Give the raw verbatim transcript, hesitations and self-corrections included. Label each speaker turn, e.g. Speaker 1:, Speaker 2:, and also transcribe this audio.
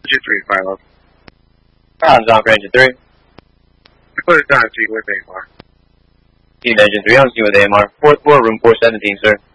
Speaker 1: Engine three, Philo.
Speaker 2: Ground's on for engine three.
Speaker 1: Put it down, G with A M R.
Speaker 2: Team engine three, on scene with A M R. Fourth floor, room four seventeen, sir.